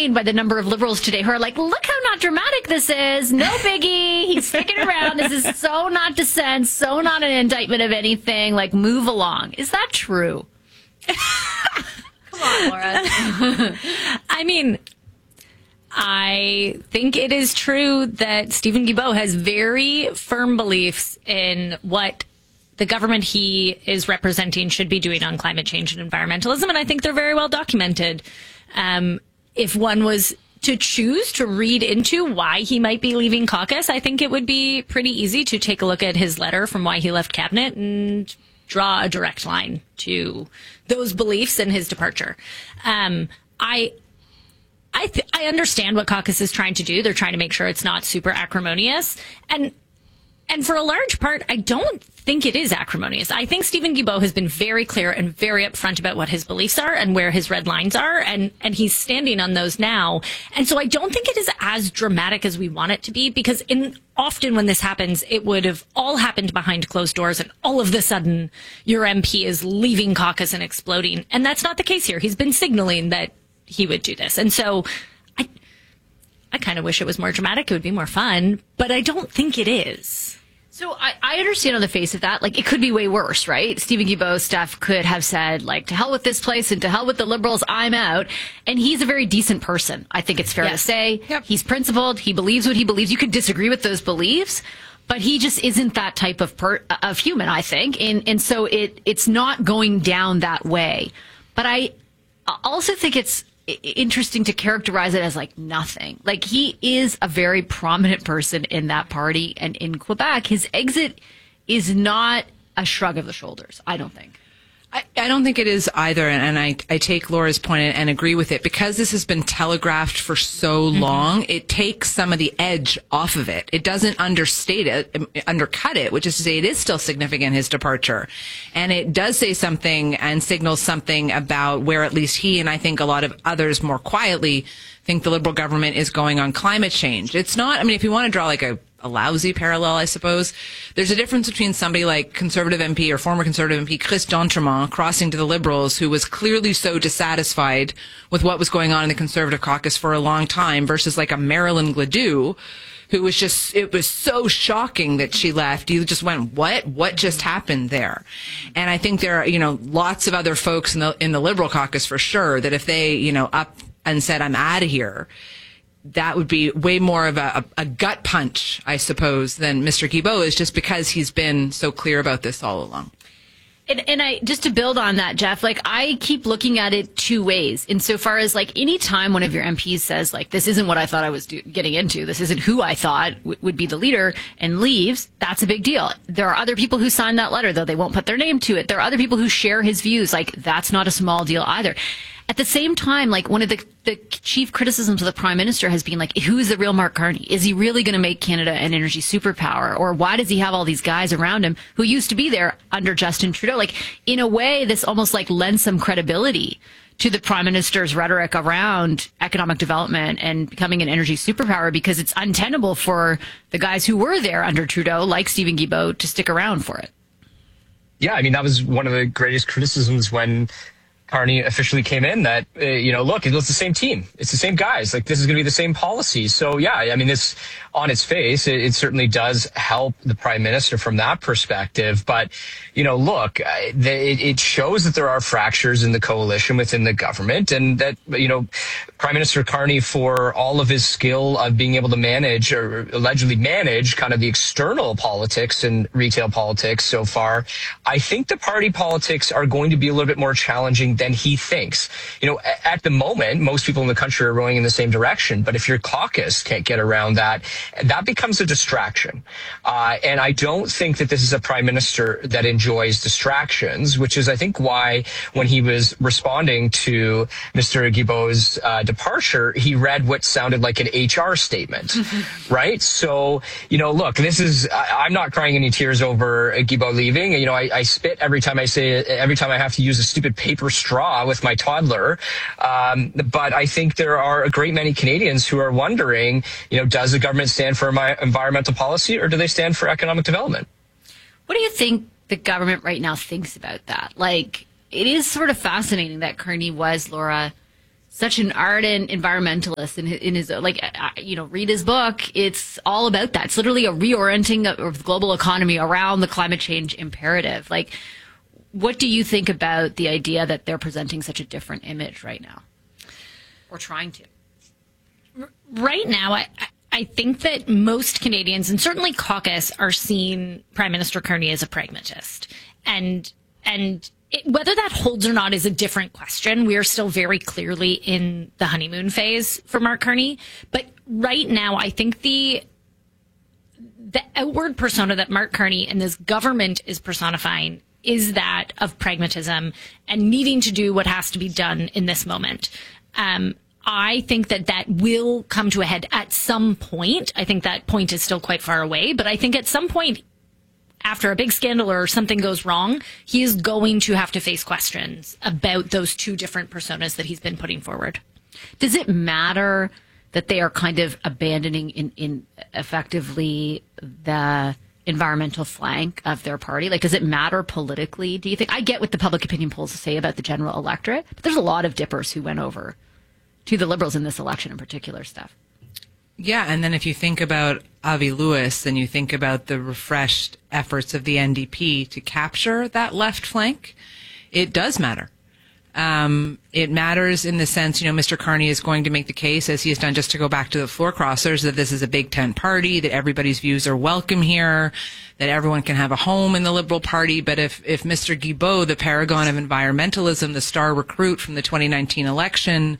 entertained by the number of Liberals today who are like, look how not dramatic this is. No biggie. He's sticking around. This is so not dissent, so not an indictment of anything. Like, move along. Is that true? Come on, Laura. I mean, I think it is true that Stephen Guilbeault has very firm beliefs in what the government he is representing should be doing on climate change and environmentalism, and I think they're very well documented. If one was to choose to read into why he might be leaving caucus, I think it would be pretty easy to take a look at his letter from why he left cabinet and draw a direct line to those beliefs and his departure. I understand what caucus is trying to do. They're trying to make sure it's not super acrimonious. And for a large part, I don't think it is acrimonious. I think Stephen Guilbeault has been very clear and very upfront about what his beliefs are and where his red lines are, and he's standing on those now. And so I don't think it is as dramatic as we want it to be, because often when this happens, it would have all happened behind closed doors, and all of a sudden your MP is leaving caucus and exploding. And that's not the case here. He's been signaling that he would do this. And so I kind of wish it was more dramatic. It would be more fun, but I don't think it is. So I understand on the face of that, like, it could be way worse, right? Stephen Guilbeault's staff could have said, like, to hell with this place and to hell with the Liberals, I'm out. And he's a very decent person, I think it's fair to say. Yep. He's principled. He believes what he believes. You could disagree with those beliefs, but he just isn't that type of human, I think. And so it's not going down that way. But I also think it's interesting to characterize it as like nothing. Like, he is a very prominent person in that party, and in Quebec, his exit is not a shrug of the shoulders, I don't think. I don't think it is either, and I take Laura's point and agree with it. Because this has been telegraphed for so long, it takes some of the edge off of it. It doesn't undercut it, which is to say it is still significant, his departure. And it does say something and signals something about where at least he, and I think a lot of others more quietly, think the Liberal government is going on climate change. It's not, I mean, if you want to draw like a lousy parallel, I suppose, there's a difference between somebody like Conservative MP or former Conservative MP Chris D'Entremont crossing to the Liberals, who was clearly so dissatisfied with what was going on in the Conservative caucus for a long time, versus like a Marilyn Gladue, who was just, it was so shocking that she left. You just went, what just happened there? And I think there are, lots of other folks in the Liberal caucus for sure, that if they, up and said, I'm out of here, that would be way more of a gut punch, I suppose, than Mr. Guilbeault is, just because he's been so clear about this all along. And I, just to build on that, Jeff, like, I keep looking at it two ways. Insofar as, like, any time one of your MPs says, like, this isn't what I thought I was getting into, this isn't who I thought would be the leader, and leaves, that's a big deal. There are other people who signed that letter, though they won't put their name to it. There are other people who share his views. Like, that's not a small deal either. At the same time, like, one of the chief criticisms of the Prime Minister has been, like, who is the real Mark Carney? Is he really going to make Canada an energy superpower? Or why does he have all these guys around him who used to be there under Justin Trudeau? Like, in a way, this almost, like, lends some credibility to the Prime Minister's rhetoric around economic development and becoming an energy superpower, because it's untenable for the guys who were there under Trudeau, like Stephen Guilbeault, to stick around for it. Yeah, I mean, that was one of the greatest criticisms when Carney officially came in, that, look, it's the same team. It's the same guys. Like, this is going to be the same policy. So, yeah, I mean, this, on its face, it certainly does help the Prime Minister from that perspective. But, look, it shows that there are fractures in the coalition within the government, and that, Prime Minister Carney, for all of his skill of being able to manage, or allegedly manage, kind of the external politics and retail politics so far, I think the party politics are going to be a little bit more challenging than he thinks. At the moment, most people in the country are rowing in the same direction. But if your caucus can't get around that, that becomes a distraction. And I don't think that this is a prime minister that enjoys distractions, which is, I think, why when he was responding to Mr. Guilbeault's departure, he read what sounded like an HR statement, right? So, look, I'm not crying any tears over Guilbeault leaving. I spit every time I have to use a stupid paper straw with my toddler. But I think there are a great many Canadians who are wondering, does the government stand for environmental policy, or do they stand for economic development? What do you think the government right now thinks about that? Like, it is sort of fascinating that Carney was, Laura, such an ardent environmentalist in his read his book. It's all about that. It's literally a reorienting of the global economy around the climate change imperative. Like, what do you think about the idea that they're presenting such a different image right now, or trying to? Right now, I think that most Canadians, and certainly caucus, are seeing Prime Minister Carney as a pragmatist, and whether that holds or not is a different question. We are still very clearly in the honeymoon phase for Mark Carney. But right now, I think the outward persona that Mark Carney and this government is personifying is that of pragmatism and needing to do what has to be done in this moment. I think that will come to a head at some point. I think that point is still quite far away, but I think at some point, after a big scandal or something goes wrong, he is going to have to face questions about those two different personas that he's been putting forward. Does it matter that they are kind of abandoning in effectively the environmental flank of their party? Like, does it matter politically, do you think? I get what the public opinion polls say about the general electorate, but there's a lot of dippers who went over to the Liberals in this election in particular, Steph. Yeah, and then if you think about Avi Lewis and you think about the refreshed efforts of the NDP to capture that left flank, it does matter. It matters in the sense, Mr. Carney is going to make the case, as he has done, just to go back to the floor crossers, that this is a big tent party, that everybody's views are welcome here, that everyone can have a home in the Liberal Party. But if Mr. Guilbeault, the paragon of environmentalism, the star recruit from the 2019 election,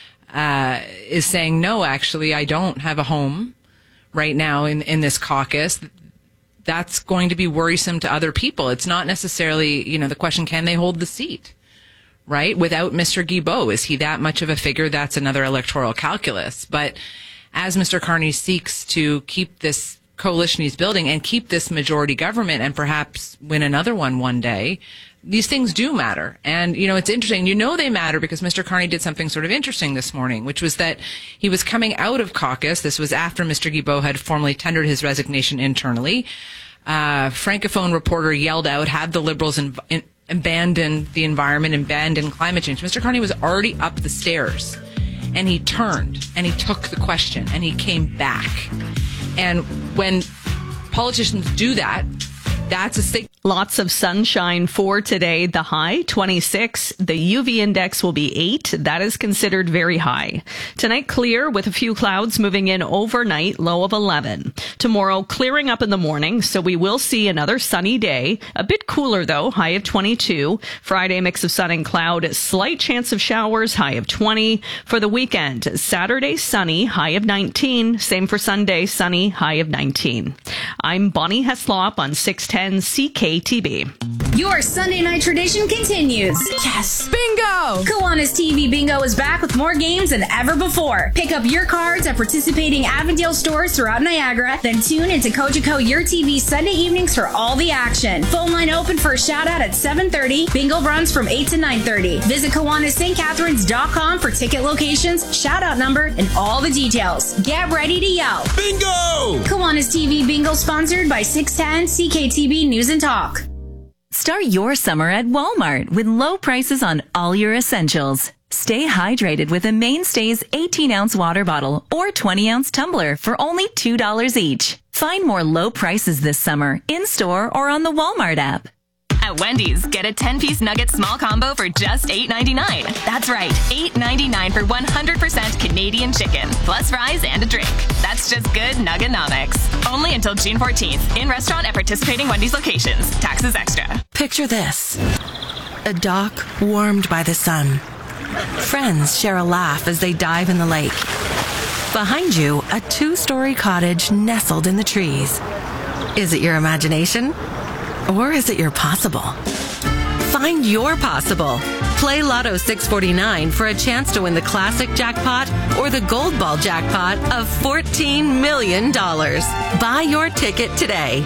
is saying, no, actually, I don't have a home right now in this caucus, that's going to be worrisome to other people. It's not necessarily, the question, can they hold the seat, right? Without Mr. Guilbeault, is he that much of a figure? That's another electoral calculus. But as Mr. Carney seeks to keep this coalition he's building and keep this majority government and perhaps win another one day, these things do matter. And, it's interesting. They matter because Mr. Carney did something sort of interesting this morning, which was that he was coming out of caucus. This was after Mr. Guilbeault had formally tendered his resignation internally. Francophone reporter yelled out, had the Liberals abandoned the environment, abandoned climate change. Mr. Carney was already up the stairs, and he turned, and he took the question, and he came back. And when politicians do that, that's a signal. Lots of sunshine for today. The high, 26. The UV index will be 8. That is considered very high. Tonight, clear with a few clouds moving in overnight, low of 11. Tomorrow, clearing up in the morning, so we will see another sunny day. A bit cooler, though, high of 22. Friday, mix of sun and cloud, slight chance of showers, high of 20. For the weekend, Saturday, sunny, high of 19. Same for Sunday, sunny, high of 19. I'm Bonnie Heslop on 610 CKTB. Your Sunday night tradition continues. Yes! Bingo! Kiwanis TV Bingo is back with more games than ever before. Pick up your cards at participating Avondale stores throughout Niagara, then tune into Cogeco Your TV Sunday evenings for all the action. Phone line open for a shout out at 7:30. Bingo runs from 8 to 9:30. Visit KiwanisSt.Catharines.com for ticket locations, shout out number, and all the details. Get ready to yell. Bingo! Kiwanis TV Bingo sponsored by 610 CKTB News and Talk. Start your summer at Walmart with low prices on all your essentials. Stay hydrated with a Mainstays 18-ounce water bottle or 20-ounce tumbler for only $2 each. Find more low prices this summer in-store or on the Walmart app. At Wendy's, get a 10-piece nugget small combo for just $8.99. That's right, $8.99 for 100% Canadian chicken, plus fries and a drink. That's just good Nuggenomics. Only until June 14th. In restaurant at participating Wendy's locations. Taxes extra. Picture this. A dock warmed by the sun. Friends share a laugh as they dive in the lake. Behind you, a 2-story cottage nestled in the trees. Is it your imagination? Or is it your possible? Find your possible. Play Lotto 649 for a chance to win the classic jackpot or the gold ball jackpot of $14 million. Buy your ticket today.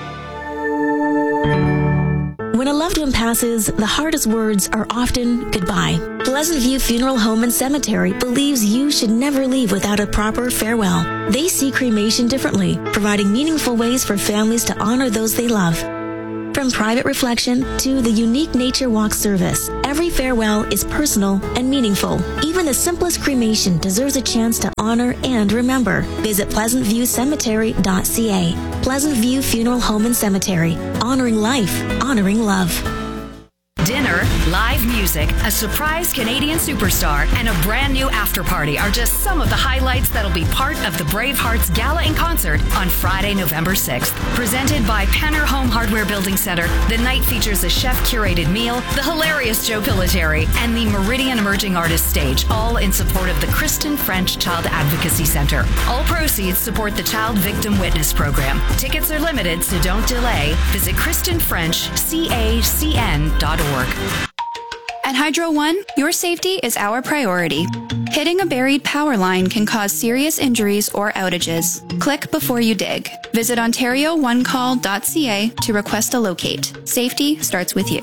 When a loved one passes, the hardest words are often goodbye. Pleasant View Funeral Home and Cemetery believes you should never leave without a proper farewell. They see cremation differently, providing meaningful ways for families to honor those they love. From private reflection to the unique Nature Walk service, every farewell is personal and meaningful. Even the simplest cremation deserves a chance to honor and remember. Visit pleasantviewcemetery.ca. Pleasant View Funeral Home and Cemetery. Honoring life, honoring love. Dinner, live music, a surprise Canadian superstar, and a brand new after party are just some of the highlights that'll be part of the Bravehearts Gala and Concert on Friday, November 6th. Presented by Penner Home Hardware Building Center, the night features a chef-curated meal, the hilarious Joe Pillateri, and the Meridian Emerging Artists Stage, all in support of the Kristen French Child Advocacy Center. All proceeds support the Child Victim Witness Program. Tickets are limited, so don't delay. Visit KristenFrenchCACN.org. At Hydro One, your safety is our priority. Hitting a buried power line can cause serious injuries or outages. Click before you dig. Visit OntarioOneCall.ca to request a locate. Safety starts with you.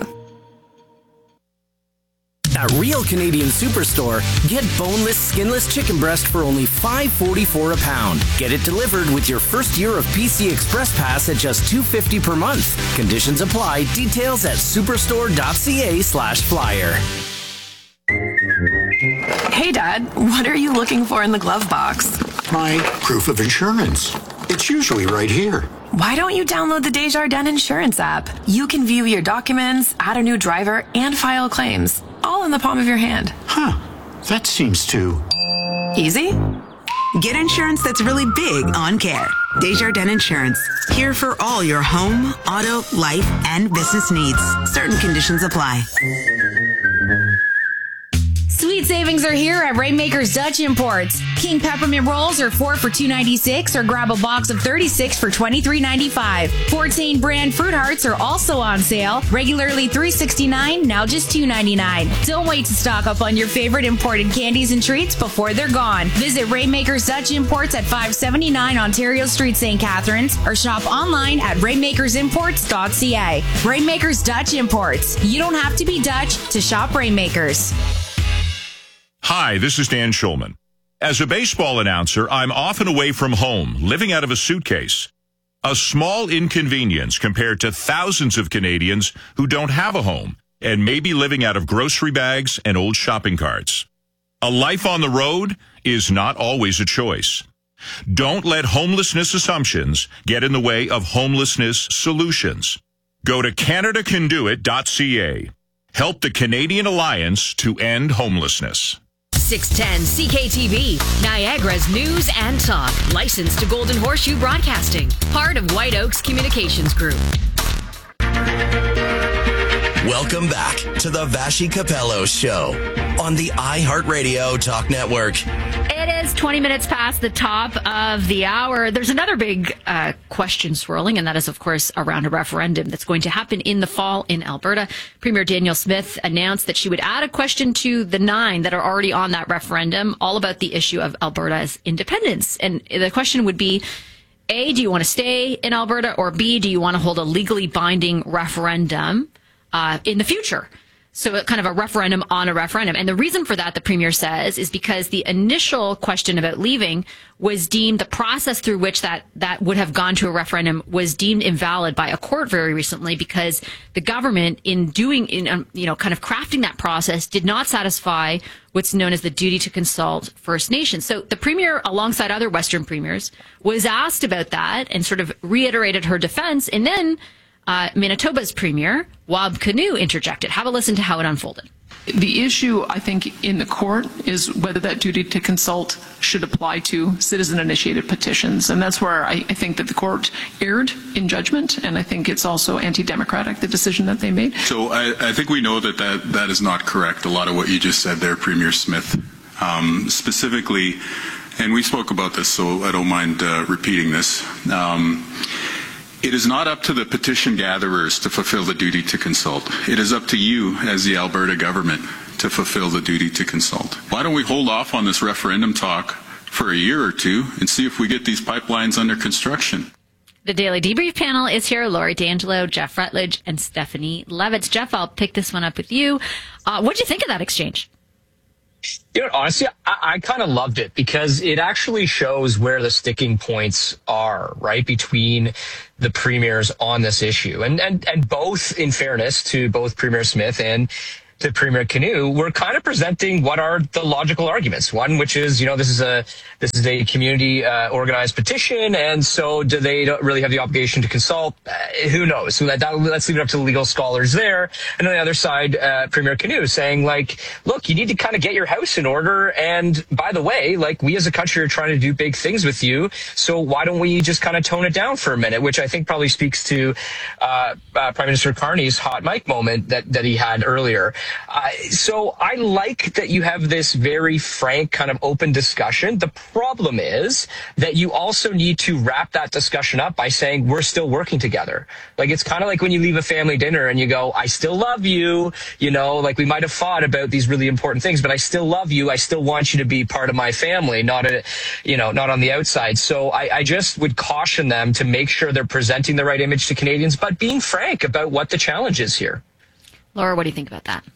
At Real Canadian Superstore, get boneless, skinless chicken breast for only $5.44 a pound. Get it delivered with your first year of PC Express Pass at just $2.50 per month. Conditions apply. Details at superstore.ca/flyer. Hey, Dad, what are you looking for in the glove box? My proof of insurance. It's usually right here. Why don't you download the Desjardins Insurance app? You can view your documents, add a new driver, and file claims, all in the palm of your hand. Huh. That seems too easy. Get insurance that's really big on care. Desjardins Insurance. Here for all your home, auto, life, and business needs. Certain conditions apply. Sweet savings are here at Rainmaker's Dutch Imports. King peppermint rolls are 4 for $2.96, or grab a box of 36 for $23.95. Fortain brand fruit hearts are also on sale. Regularly $3.69, now just $2.99. Don't wait to stock up on your favorite imported candies and treats before they're gone. Visit Rainmaker's Dutch Imports at 579 Ontario Street, St. Catharines, or shop online at rainmakersimports.ca. Rainmaker's Dutch Imports. You don't have to be Dutch to shop Rainmakers. Hi, this is Dan Schulman. As a baseball announcer, I'm often away from home, living out of a suitcase. A small inconvenience compared to thousands of Canadians who don't have a home and may be living out of grocery bags and old shopping carts. A life on the road is not always a choice. Don't let homelessness assumptions get in the way of homelessness solutions. Go to CanadaCanDoIt.ca. Help the Canadian Alliance to End Homelessness. 610 CKTV, Niagara's news and talk. Licensed to Golden Horseshoe Broadcasting. Part of White Oaks Communications Group. Welcome back to the Vashi Capello Show on the iHeartRadio Talk Network. It is 20 minutes past the top of the hour. There's another big question swirling, and that is, of course, around a referendum that's going to happen in the fall in Alberta. Premier Danielle Smith announced that she would add a question to the 9 that are already on that referendum, all about the issue of Alberta's independence. And the question would be, A, do you want to stay in Alberta? Or B, do you want to hold a legally binding referendum in the future? So kind of a referendum on a referendum. And the reason for that, the Premier says, is because the initial question about leaving was deemed, the process through which that would have gone to a referendum was deemed invalid by a court very recently, because the government kind of crafting that process did not satisfy what's known as the duty to consult First Nations. So the Premier, alongside other Western premiers, was asked about that and sort of reiterated her defense. And then Manitoba's Premier, Wab Kinew, interjected. Have a listen to how it unfolded. The issue, I think, in the court is whether that duty to consult should apply to citizen-initiated petitions. And that's where I think that the court erred in judgment, and I think it's also anti-democratic, the decision that they made. So I think we know that is not correct, a lot of what you just said there, Premier Smith. Specifically, and we spoke about this, so I don't mind repeating this. It is not up to the petition gatherers to fulfill the duty to consult. It is up to you as the Alberta government to fulfill the duty to consult. Why don't we hold off on this referendum talk for a year or two and see if we get these pipelines under construction? The Daily Debrief panel is here. Laurie D'Angelo, Jeff Rutledge, and Stephanie Levitz. Jeff, I'll pick this one up with you. What did you think of that exchange? You know, honestly, I kind of loved it because it actually shows where the sticking points are, right, between the premiers on this issue. And both, in fairness to both Premier Smith and to Premier Canoe, we're kind of presenting what are the logical arguments. One, which is, you know, this is a community organized petition, and so do they don't really have the obligation to consult? Who knows? So let's leave it up to the legal scholars there. And on the other side, Premier Canoe saying, like, look, you need to kind of get your house in order. And by the way, like, we as a country are trying to do big things with you, so why don't we just kind of tone it down for a minute? Which I think probably speaks to Prime Minister Carney's hot mic moment that he had earlier. So I like that you have this very frank, kind of open discussion. The problem is that you also need to wrap that discussion up by saying we're still working together. Like, it's kind of like when you leave a family dinner and you go, I still love you. You know, like, we might have fought about these really important things, but I still love you. I still want you to be part of my family, not on the outside. So I just would caution them to make sure they're presenting the right image to Canadians, but being frank about what the challenge is here. Laura, what do you think about that?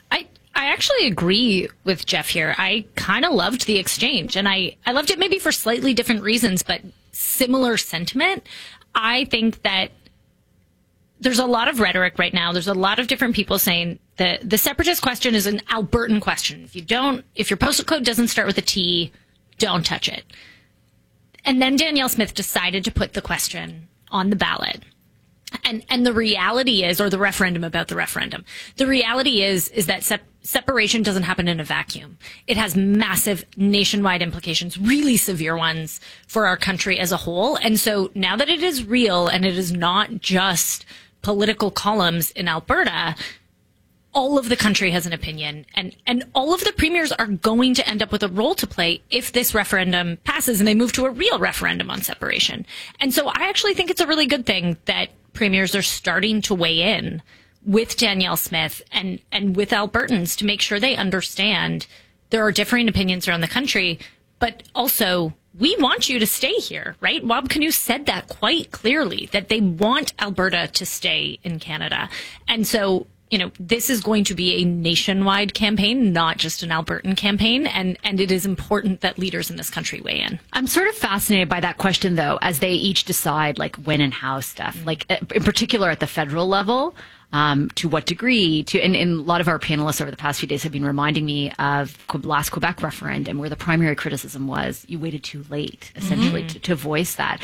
I actually agree with Jeff here. I kind of loved the exchange, and I loved it maybe for slightly different reasons, but similar sentiment. I think that there's a lot of rhetoric right now. There's a lot of different people saying that the separatist question is an Albertan question. If your postal code doesn't start with a T, don't touch it. And then Danielle Smith decided to put the question on the ballot. And the reality is, or the referendum about the referendum, the reality is that separation doesn't happen in a vacuum. It has massive nationwide implications, really severe ones for our country as a whole. And so now that it is real and it is not just political columns in Alberta, all of the country has an opinion, and all of the premiers are going to end up with a role to play if this referendum passes and they move to a real referendum on separation. And so I actually think it's a really good thing that premiers are starting to weigh in with Danielle Smith and with Albertans to make sure they understand there are differing opinions around the country, but also we want you to stay here, right? Wab Kinew said that quite clearly, that they want Alberta to stay in Canada. And so, you know, this is going to be a nationwide campaign, not just an Albertan campaign. And it is important that leaders in this country weigh in. I'm sort of fascinated by that question, though, as they each decide, like, when and how stuff, like, in particular at the federal level, to what degree, and a lot of our panelists over the past few days have been reminding me of last Quebec referendum, where the primary criticism was you waited too late, essentially, to voice that.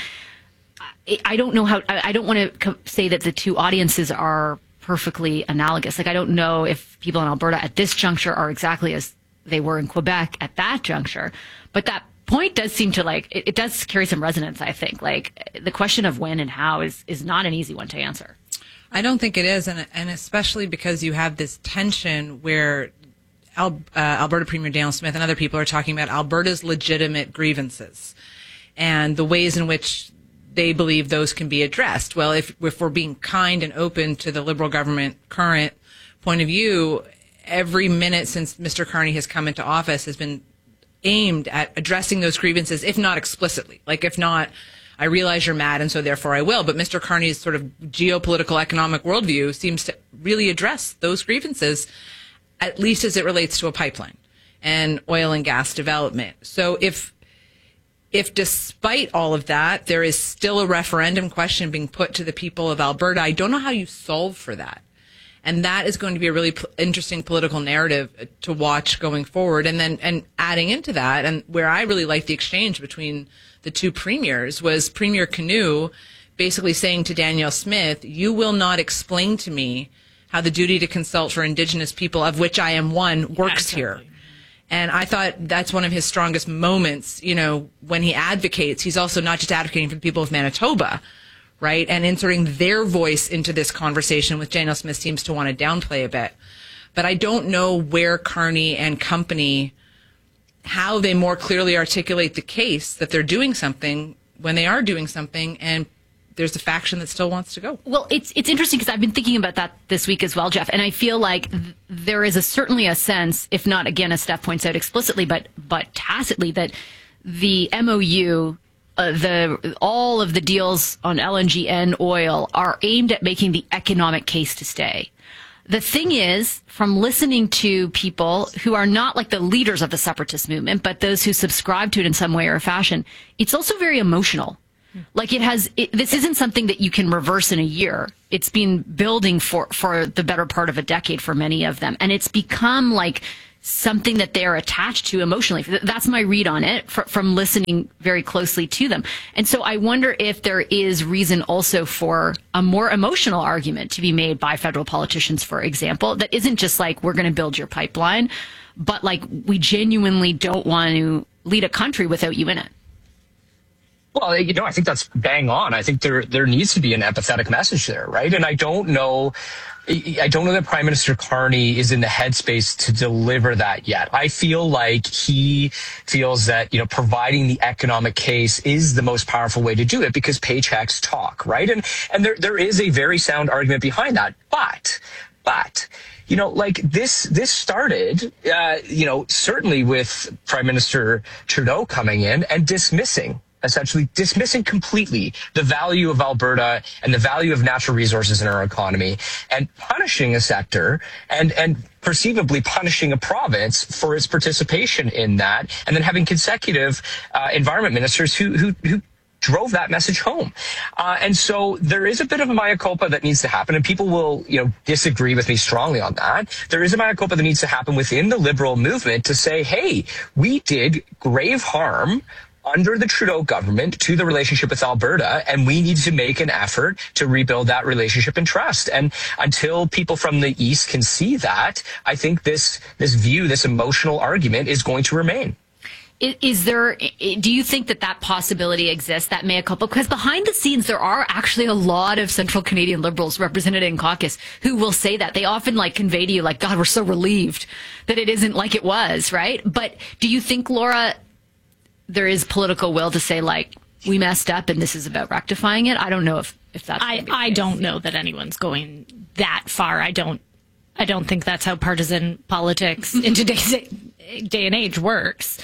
I don't know how, I don't want to say that the two audiences are perfectly analogous. Like, I don't know if people in Alberta at this juncture are exactly as they were in Quebec at that juncture, but that point does seem to, like, it does carry some resonance, I think. Like, the question of when and how is not an easy one to answer. I don't think it is, and especially because you have this tension where Alberta Premier Danielle Smith and other people are talking about Alberta's legitimate grievances and the ways in which they believe those can be addressed. Well, if we're being kind and open to the Liberal government current point of view, every minute since Mr. Carney has come into office has been aimed at addressing those grievances, if not explicitly. Like, if not, I realize you're mad and so therefore I will. But Mr. Carney's sort of geopolitical economic worldview seems to really address those grievances, at least as it relates to a pipeline and oil and gas development. So if despite all of that, there is still a referendum question being put to the people of Alberta, I don't know how you solve for that. And that is going to be a really interesting political narrative to watch going forward. And adding into that, and where I really liked the exchange between the two premiers, was Premier Canoe basically saying to Danielle Smith, you will not explain to me how the duty to consult for Indigenous people, of which I am one, works here. And I thought that's one of his strongest moments, you know, when he advocates. He's also not just advocating for the people of Manitoba, right? And inserting their voice into this conversation, which Danielle Smith seems to want to downplay a bit. But I don't know where Carney and company, how they more clearly articulate the case that they're doing something when they are doing something, and there's a faction that still wants to go. Well, it's interesting because I've been thinking about that this week as well, Jeff, and I feel like there is certainly a sense, if not, again, as Steph points out explicitly, but tacitly, that the MOU, all of the deals on LNG and oil are aimed at making the economic case to stay. The thing is, from listening to people who are not like the leaders of the separatist movement, but those who subscribe to it in some way or fashion, it's also very emotional. Like this isn't something that you can reverse in a year. It's been building for the better part of a decade for many of them. And it's become like something that they're attached to emotionally. That's my read on it from listening very closely to them. And so I wonder if there is reason also for a more emotional argument to be made by federal politicians, for example, that isn't just like, we're going to build your pipeline, but like, we genuinely don't want to lead a country without you in it. Well, I think that's bang on. I think there needs to be an empathetic message there, right? And I don't know that Prime Minister Carney is in the headspace to deliver that yet. I feel like he feels that, providing the economic case is the most powerful way to do it because paychecks talk, right? And there is a very sound argument behind that. But this started, certainly with Prime Minister Trudeau coming in and essentially dismissing completely the value of Alberta and the value of natural resources in our economy and punishing a sector and perceivably punishing a province for its participation in that, and then having consecutive environment ministers who drove that message home. And so there is a bit of a mea culpa that needs to happen, and people will, disagree with me strongly on that. There is a mea culpa that needs to happen within the Liberal movement to say, hey, we did grave harm under the Trudeau government to the relationship with Alberta, and we need to make an effort to rebuild that relationship and trust. And until people from the East can see that, I think this emotional argument is going to remain. Do you think that possibility exists, that mea culpa? Because behind the scenes, there are actually a lot of Central Canadian Liberals represented in caucus who will say that. They often convey to you, God, we're so relieved that it isn't like it was, right? But do you think, Laura, there is political will to say, we messed up and this is about rectifying it? I don't know if that's... I don't know that anyone's going that far. I don't think that's how partisan politics in today's day and age works.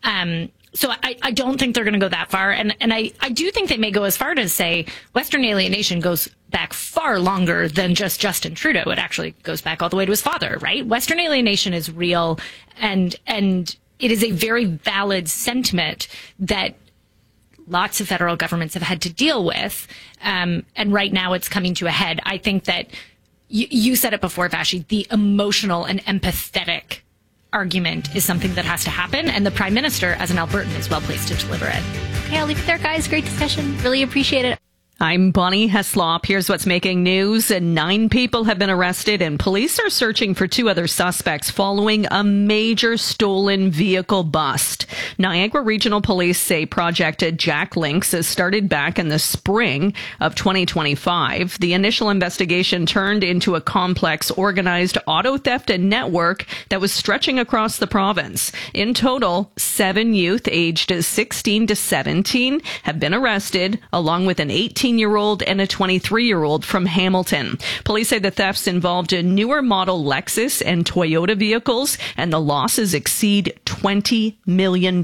So I don't think they're going to go that far. And I do think they may go as far to say Western alienation goes back far longer than just Justin Trudeau. It actually goes back all the way to his father, right? Western alienation is real, and it is a very valid sentiment that lots of federal governments have had to deal with. And right now it's coming to a head. I think that you said it before, Vashi, the emotional and empathetic argument is something that has to happen. And the Prime Minister, as an Albertan, is well placed to deliver it. Okay, I'll leave it there, guys. Great discussion. Really appreciate it. I'm Bonnie Heslop. Here's what's making news. 9 people have been arrested and police are searching for 2 other suspects following a major stolen vehicle bust. Niagara Regional Police say Project Jack Links has started back in the spring of 2025. The initial investigation turned into a complex organized auto theft network that was stretching across the province. In total, 7 youth aged 16 to 17 have been arrested, along with an 18-year-old and a 23-year-old from Hamilton. Police say the thefts involved a newer model Lexus and Toyota vehicles, and the losses exceed $20 million.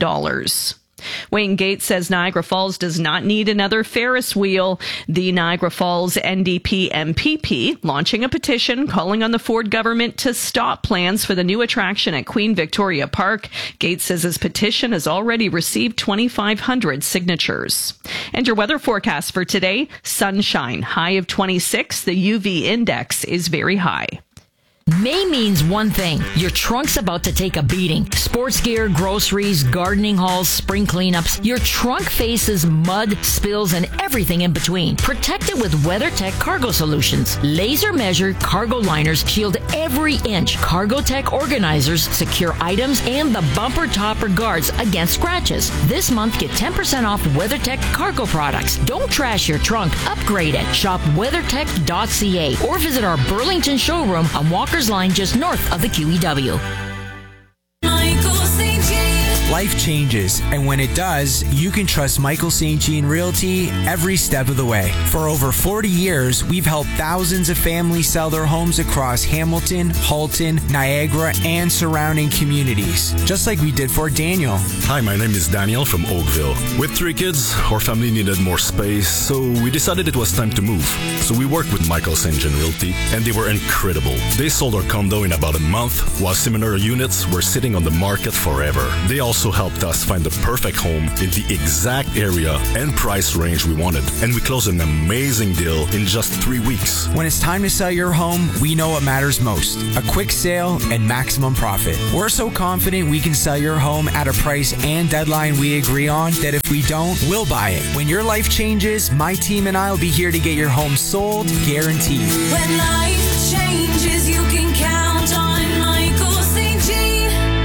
Wayne Gates says Niagara Falls does not need another Ferris wheel. The Niagara Falls NDP MPP launching a petition calling on the Ford government to stop plans for the new attraction at Queen Victoria Park. Gates says his petition has already received 2,500 signatures. And your weather forecast for today, sunshine, high of 26. The UV index is very high. May means one thing. Your trunk's about to take a beating. Sports gear, groceries, gardening hauls, spring cleanups. Your trunk faces mud, spills, and everything in between. Protect it with WeatherTech Cargo Solutions. Laser measured cargo liners shield every inch. CargoTech organizers secure items and the bumper topper guards against scratches. This month, get 10% off WeatherTech cargo products. Don't trash your trunk. Upgrade it. Shop weathertech.ca or visit our Burlington showroom on Walker's Line just north of the QEW. Michael St. James Life changes, and when it does, you can trust Michael St. Jean Realty every step of the way. For over 40 years, we've helped thousands of families sell their homes across Hamilton, Halton, Niagara, and surrounding communities, just like we did for Daniel. Hi, my name is Daniel from Oakville. With 3 kids, our family needed more space, so we decided it was time to move. So we worked with Michael St. Jean Realty, and they were incredible. They sold our condo in about a month, while similar units were sitting on the market forever. They also helped us find the perfect home in the exact area and price range we wanted, and we closed an amazing deal in just 3 weeks. When it's time to sell your home, we know what matters most: a quick sale and maximum profit. We're so confident we can sell your home at a price and deadline we agree on that if we don't, we'll buy it. When your life changes, my team and I will be here to get your home sold, guaranteed. When life changes, you can count on Michael St. Jean.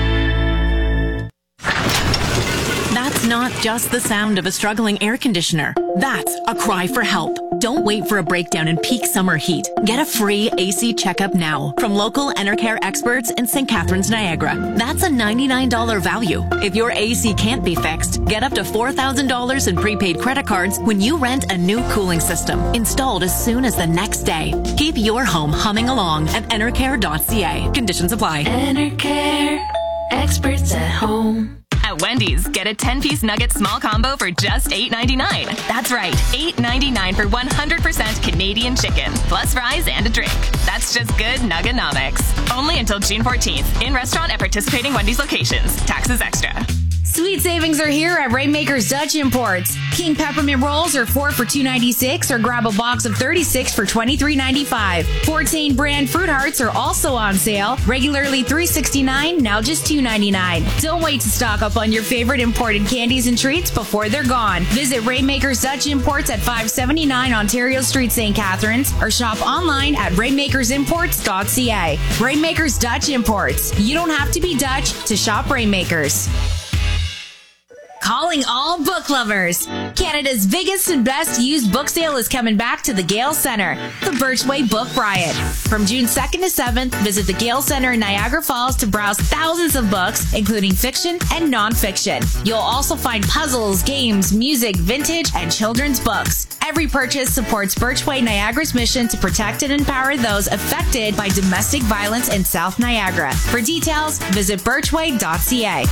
That's not just the sound of a struggling air conditioner. That's a cry for help. Don't wait for a breakdown in peak summer heat. Get a free AC checkup now from local Enercare experts in St. Catharines, Niagara. That's a $99 value. If your AC can't be fixed, get up to $4,000 in prepaid credit cards when you rent a new cooling system, installed as soon as the next day. Keep your home humming along at enercare.ca. Conditions apply. Enercare, experts at home. At Wendy's, get a 10-piece nugget small combo for just $8.99. That's right, $8.99 for 100% Canadian chicken, plus fries and a drink. That's just good Nuggenomics. Only until June 14th, in restaurant at participating Wendy's locations. Taxes extra. Sweet savings are here at Rainmaker's Dutch Imports. King peppermint rolls are 4 for $2.96, or grab a box of 36 for $23.95. Fortain brand fruit hearts are also on sale, regularly $3.69, now just $2.99. Don't wait to stock up on your favorite imported candies and treats before they're gone. Visit Rainmaker's Dutch Imports at 579 Ontario Street, St. Catharines, or shop online at rainmakersimports.ca. Rainmaker's Dutch Imports. You don't have to be Dutch to shop Rainmakers. Calling all book lovers. Canada's biggest and best used book sale is coming back to the Gale Centre, the Birchway Book Riot. From June 2nd to 7th, visit the Gale Centre in Niagara Falls to browse thousands of books, including fiction and non-fiction. You'll also find puzzles, games, music, vintage, and children's books. Every purchase supports Birchway Niagara's mission to protect and empower those affected by domestic violence in South Niagara. For details, visit birchway.ca.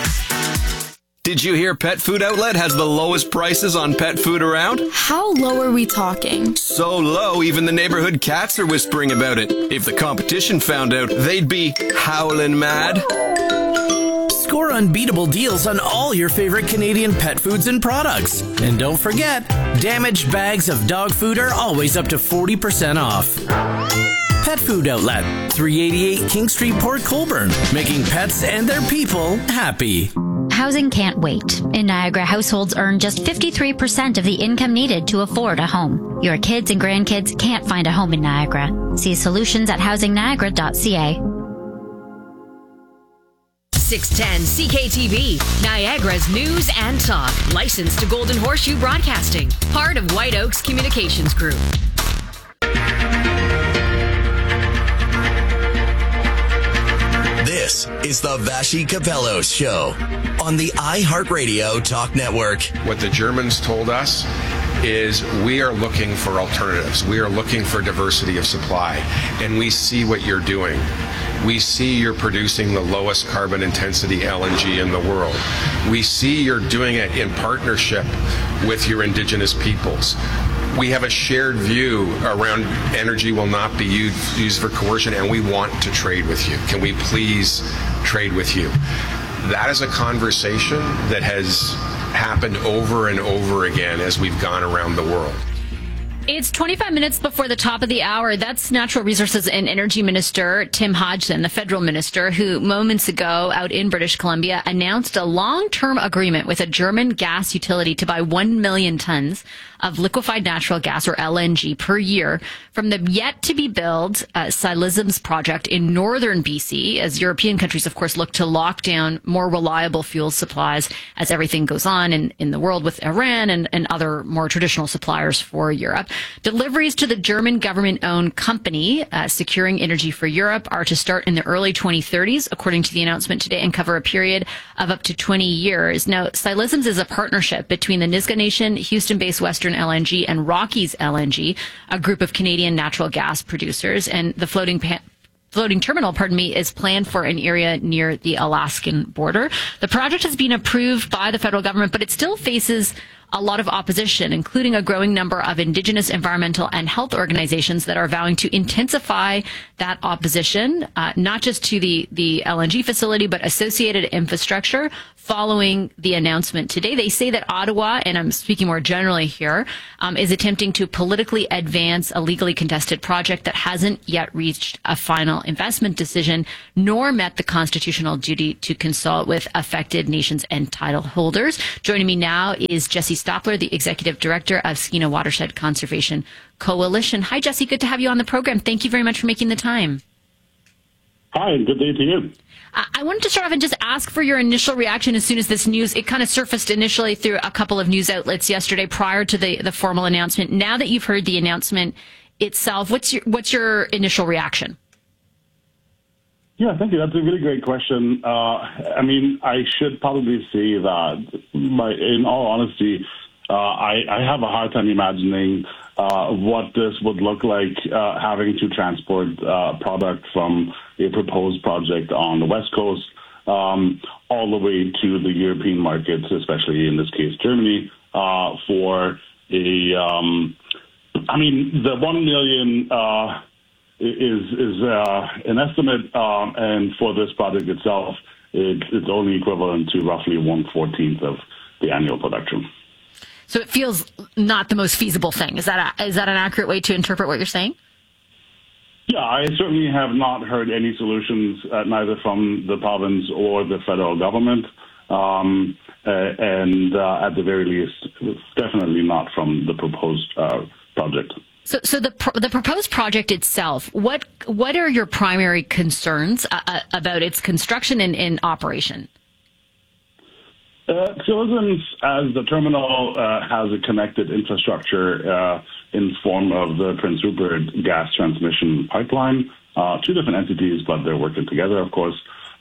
Did you hear Pet Food Outlet has the lowest prices on pet food around? How low are we talking? So low, even the neighborhood cats are whispering about it. If the competition found out, they'd be howling mad. Score unbeatable deals on all your favorite Canadian pet foods and products. And don't forget, damaged bags of dog food are always up to 40% off. Pet Food Outlet, 388 King Street, Port Colborne, making pets and their people happy. Housing can't wait. In Niagara, households earn just 53% of the income needed to afford a home. Your kids and grandkids can't find a home in Niagara. See solutions at housingniagara.ca. 610 CKTV, Niagara's news and talk. Licensed to Golden Horseshoe Broadcasting. Part of White Oaks Communications Group. This is the Vashi Capello Show on the iHeartRadio Talk Network. What the Germans told us is we are looking for alternatives. We are looking for diversity of supply. And we see what you're doing. We see you're producing the lowest carbon intensity LNG in the world. We see you're doing it in partnership with your indigenous peoples. We have a shared view around energy will not be used for coercion, and we want to trade with you. Can we please trade with you? That is a conversation that has happened over and over again as we've gone around the world. It's 25 minutes before the top of the hour. That's Natural Resources and Energy Minister Tim Hodgson, the federal minister, who moments ago out in British Columbia announced a long-term agreement with a German gas utility to buy 1 million tons of liquefied natural gas, or LNG, per year from the yet-to-be-built Silisms project in northern BC, as European countries, of course, look to lock down more reliable fuel supplies as everything goes on in the world with Iran and other more traditional suppliers for Europe. Deliveries to the German government-owned company, Securing Energy for Europe, are to start in the early 2030s, according to the announcement today, and cover a period of up to 20 years. Now, Silisms is a partnership between the Nisga'a Nation, Houston-based Western LNG, and Rockies LNG, a group of Canadian natural gas producers, and the floating terminal, is planned for an area near the Alaskan border. The project has been approved by the federal government, but it still faces a lot of opposition, including a growing number of Indigenous environmental and health organizations that are vowing to intensify that opposition, not just to the LNG facility, but associated infrastructure following the announcement today. They say that Ottawa, and I'm speaking more generally here, is attempting to politically advance a legally contested project that hasn't yet reached a final investment decision, nor met the constitutional duty to consult with affected nations and title holders. Joining me now is Jesse Stoppler, the Executive Director of Skeena Watershed Conservation Coalition. Hi, Jesse. Good to have you on the program. Thank you very much for making the time. Hi, good day to you. I wanted to start off and just ask for your initial reaction as soon as this news, it kind of surfaced initially through a couple of news outlets yesterday prior to the formal announcement. Now that you've heard the announcement itself, what's your initial reaction? Yeah, thank you. That's a really great question. I should probably say that, in all honesty, I have a hard time imagining what this would look like having to transport product from a proposed project on the West Coast all the way to the European markets, especially in this case Germany, for the 1 million is an estimate, and for this project itself, it's only equivalent to roughly 1/14 of the annual production. So it feels not the most feasible thing. Is that an accurate way to interpret what you're saying? Yeah, I certainly have not heard any solutions, neither from the province or the federal government, and at the very least, definitely not from the proposed project. So the proposed project itself, what are your primary concerns about its construction and operation? Silisms, as the terminal, has a connected infrastructure in form of the Prince Rupert gas transmission pipeline. Two different entities, but they're working together, of course.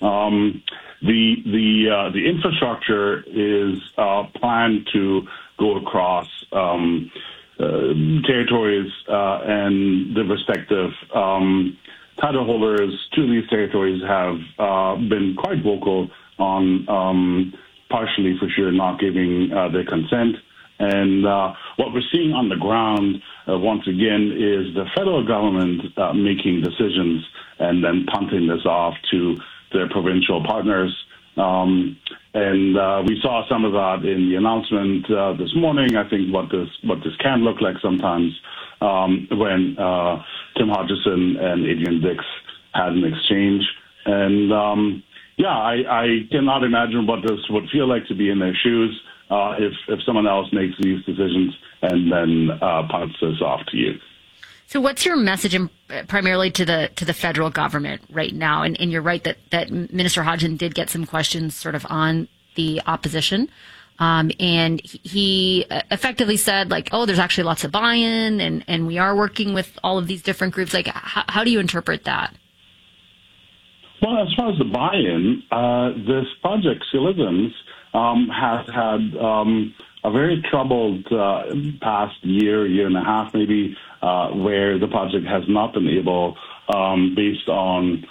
The infrastructure is planned to go across territories and the respective title holders to these territories have been quite vocal on partially for sure not giving their consent. And what we're seeing on the ground, once again, is the federal government making decisions and then punting this off to their provincial partners. And we saw some of that in the announcement this morning. I think what this can look like sometimes when Tim Hodgson and Adrian Dix had an exchange. And I cannot imagine what this would feel like to be in their shoes if someone else makes these decisions and then punts this off to you. So what's your message primarily to the federal government right now? And you're right that Minister Hodgson did get some questions sort of on the opposition. And he effectively said, like, oh, there's actually lots of buy-in and we are working with all of these different groups. Like, how do you interpret that? Well, as far as the buy-in, this project, Silisms, has had a very troubled past year and a half maybe, where the project has not been able, based on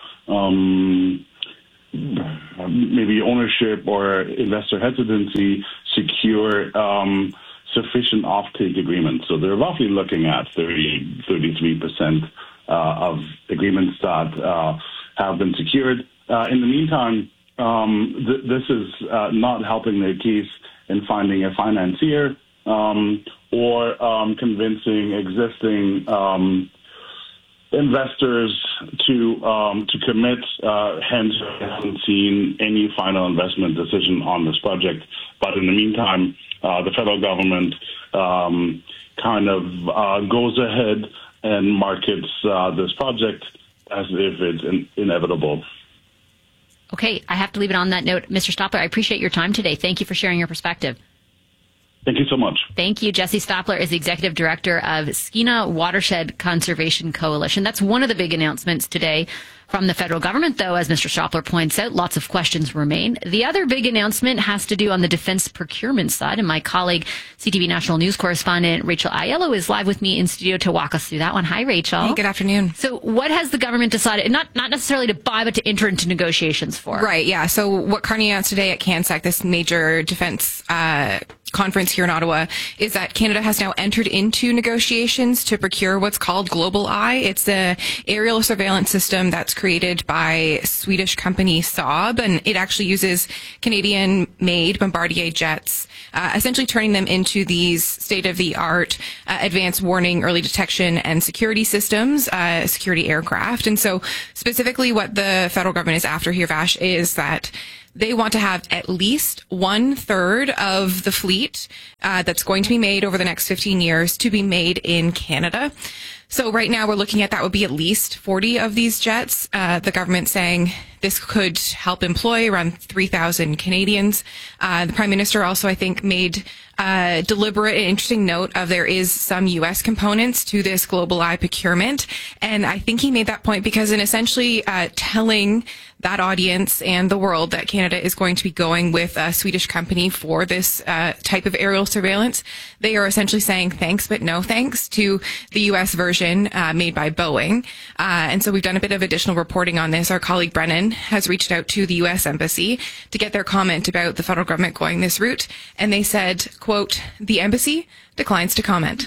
maybe ownership or investor hesitancy, secure sufficient offtake agreements. So they're roughly looking at 33% of agreements that have been secured. In the meantime, this is not helping their case in finding a financier or convincing existing investors to commit. Hence, I haven't seen any final investment decision on this project. But in the meantime, the federal government kind of goes ahead and markets this project as if it's inevitable. Okay, I have to leave it on that note. Mr. Stoppler, I appreciate your time today. Thank you for sharing your perspective. Thank you so much. Thank you. Jesse Stapler is the executive director of Skeena Watershed Conservation Coalition. That's one of the big announcements today from the federal government, though, as Mr. Stapler points out, lots of questions remain. The other big announcement has to do on the defense procurement side, and my colleague, CTV National News correspondent Rachel Aiello, is live with me in studio to walk us through that one. Hi, Rachel. Hey, good afternoon. So what has the government decided, not necessarily to buy, but to enter into negotiations for? Right, yeah. So what Carney announced today at CANSEC, this major defense conference here in Ottawa, is that Canada has now entered into negotiations to procure what's called Global Eye. It's the aerial surveillance system that's created by Swedish company Saab, and it actually uses Canadian-made Bombardier jets, essentially turning them into these state-of-the-art advanced warning, early detection, and security systems, security aircraft. And so specifically what the federal government is after here, Vash, is that they want to have at least 1/3 of the fleet that's going to be made over the next 15 years to be made in Canada. So right now we're looking at that would be at least 40 of these jets. The government saying this could help employ around 3,000 Canadians. The Prime Minister also, I think, made a deliberate and interesting note of there is some U.S. components to this Global Eye procurement. And I think he made that point because in essentially telling that audience and the world that Canada is going to be going with a Swedish company for this type of aerial surveillance, they are essentially saying thanks but no thanks to the U.S. version made by Boeing. And so we've done a bit of additional reporting on this. Our colleague Brennan has reached out to the U.S. Embassy to get their comment about the federal government going this route. And they said, quote, the embassy declines to comment.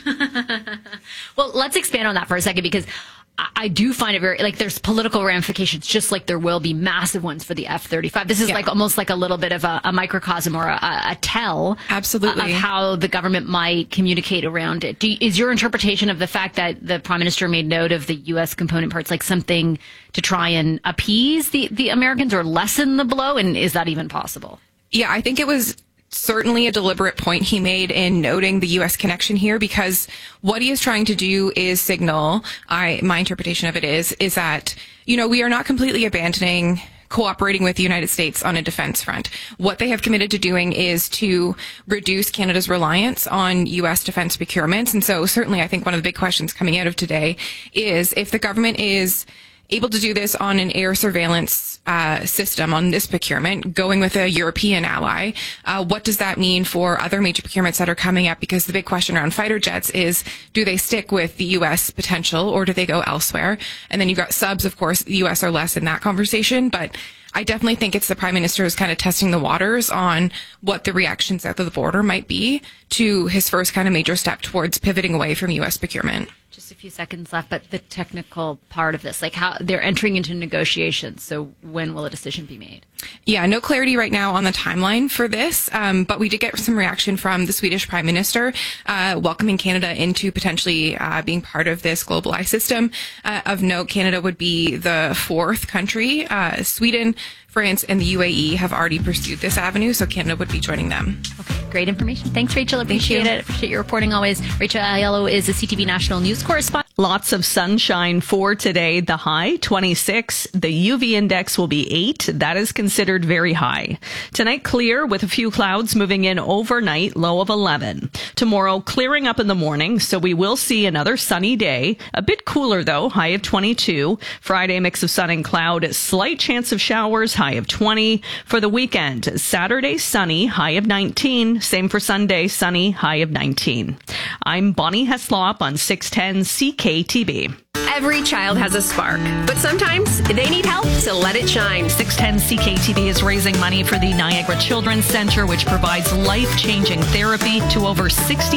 Well, let's expand on that for a second, because I do find it very, like, there's political ramifications, just like there will be massive ones for the F-35. This is like almost like a little bit of a microcosm or a tell absolutely of how the government might communicate around it. Is your interpretation of the fact that the Prime Minister made note of the U.S. component parts like something to try and appease the Americans or lessen the blow? And is that even possible? Yeah, I think it was certainly a deliberate point he made in noting the U.S. connection here, because what he is trying to do is signal, my interpretation of it is that, we are not completely abandoning cooperating with the United States on a defense front. What they have committed to doing is to reduce Canada's reliance on U.S. defense procurements. And so certainly I think one of the big questions coming out of today is if the government is able to do this on an air surveillance system on this procurement, going with a European ally, what does that mean for other major procurements that are coming up? Because the big question around fighter jets is, do they stick with the U.S. potential or do they go elsewhere? And then you've got subs, of course, the U.S. are less in that conversation, but I definitely think it's the Prime Minister is kind of testing the waters on what the reactions at the border might be to his first kind of major step towards pivoting away from U.S. procurement. Just a few seconds left, but the technical part of this, like how they're entering into negotiations. So when will a decision be made? Yeah, no clarity right now on the timeline for this, but we did get some reaction from the Swedish Prime Minister welcoming Canada into potentially being part of this Global Eye system. Of note, Canada would be the fourth country. Sweden, France, and the UAE have already pursued this avenue, so Canada would be joining them. Okay, great information. Thanks, Rachel. Appreciate it. Appreciate your reporting always. Rachel Aiello is a CTV National News correspondent. Lots of sunshine for today. The high, 26. The UV index will be 8. That is considered very high. Tonight, clear with a few clouds moving in overnight, low of 11. Tomorrow, clearing up in the morning, so we will see another sunny day. A bit cooler, though, high of 22. Friday, mix of sun and cloud, slight chance of showers, high of 20. For the weekend, Saturday, sunny, high of 19. Same for Sunday, sunny, high of 19. I'm Bonnie Heslop on 610 CKTB. Every child has a spark, but sometimes they need help to let it shine. 610 CKTB is raising money for the Niagara Children's Center, which provides life-changing therapy to over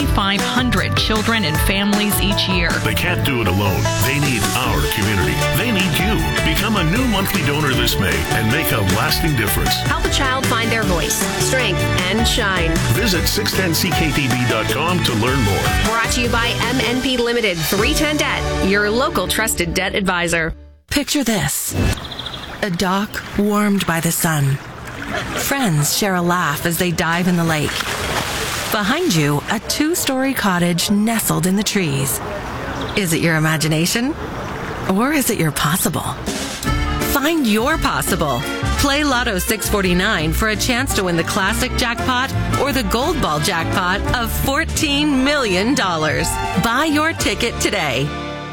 6,500 children and families each year. They can't do it alone. They need our community. They need you. Become a new monthly donor this May and make a lasting difference. Help a child find their voice, strength, and shine. Visit 610ckTB.com to learn more. Brought to you by MNP Limited, 310 Debt, your local trusted debt advisor. Picture this. A dock warmed by the sun. Friends share a laugh as they dive in the lake. Behind you, a 2-story cottage nestled in the trees. Is it your imagination? Or is it your possible? Find your possible. Play Lotto 649 for a chance to win the classic jackpot or the gold ball jackpot of $14 million. Buy your ticket today.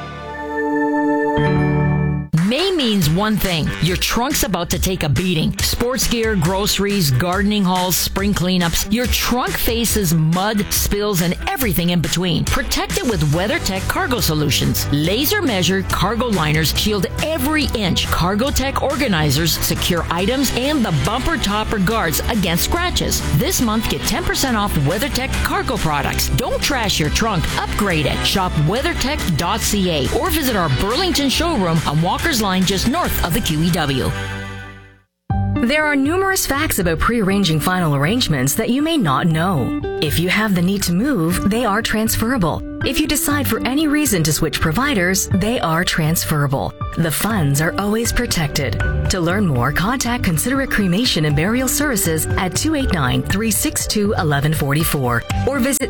May means one thing. Your trunk's about to take a beating. Sports gear, groceries, gardening hauls, spring cleanups. Your trunk faces mud, spills, and everything in between. Protect it with WeatherTech Cargo Solutions. Laser measured cargo liners shield every inch. CargoTech organizers secure items and the bumper topper guards against scratches. This month, get 10% off WeatherTech cargo products. Don't trash your trunk. Upgrade it. Shop weathertech.ca or visit our Burlington showroom on Walker's Line just north of the QEW. There are numerous facts about pre-arranging final arrangements that you may not know. If you have the need to move, they are transferable. If you decide for any reason to switch providers, they are transferable. The funds are always protected. To learn more, contact Considerate Cremation and Burial Services at 289-362-1144 or visit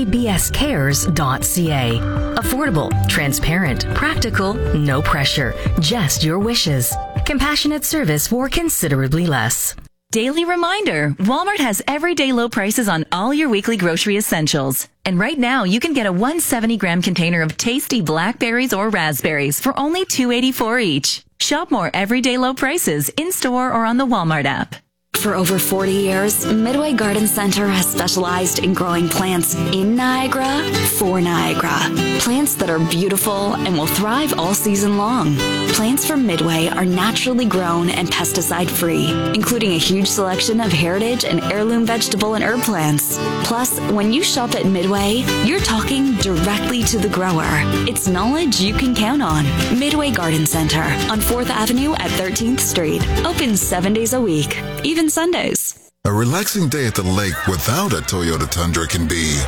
ccbscares.ca. Affordable, transparent, practical, no pressure, just your wishes. Compassionate service for considerably less. Daily reminder, Walmart has everyday low prices on all your weekly grocery essentials. And right now, you can get a 170-gram container of tasty blackberries or raspberries for only $2.84 each. Shop more everyday low prices in-store or on the Walmart app. For over 40 years, Midway Garden Center has specialized in growing plants in Niagara for Niagara. Plants that are beautiful and will thrive all season long. Plants from Midway are naturally grown and pesticide-free, including a huge selection of heritage and heirloom vegetable and herb plants. Plus, when you shop at Midway, you're talking directly to the grower. It's knowledge you can count on. Midway Garden Center on 4th Avenue at 13th Street. Open 7 days a week, even Sundays. A relaxing day at the lake without a Toyota Tundra can be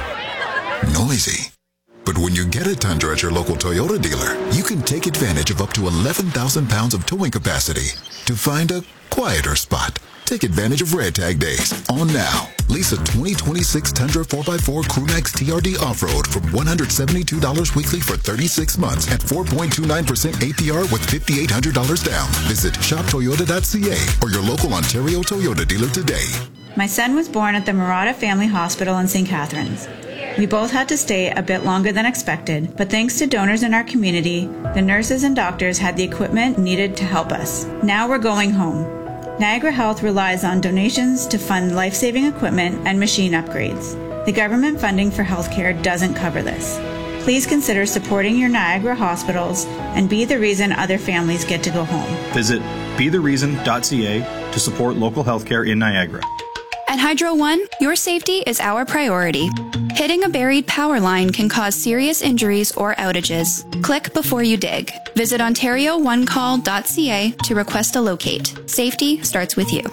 noisy. But when you get a Tundra at your local Toyota dealer, you can take advantage of up to 11,000 pounds of towing capacity to find a quieter spot. Take advantage of Red Tag Days on now. Lease a 2026 Tundra 4x4 Crewmax TRD Off-Road from $172 weekly for 36 months at 4.29% APR with $5,800 down. Visit shoptoyota.ca or your local Ontario Toyota dealer today. My son was born at the Murata Family Hospital in St. Catharines. We both had to stay a bit longer than expected, but thanks to donors in our community, the nurses and doctors had the equipment needed to help us. Now we're going home. Niagara Health relies on donations to fund life-saving equipment and machine upgrades. The government funding for healthcare doesn't cover this. Please consider supporting your Niagara hospitals and be the reason other families get to go home. Visit bethereason.ca to support local healthcare in Niagara. At Hydro One, your safety is our priority. Hitting a buried power line can cause serious injuries or outages. Click before you dig. Visit OntarioOneCall.ca to request a locate. Safety starts with you.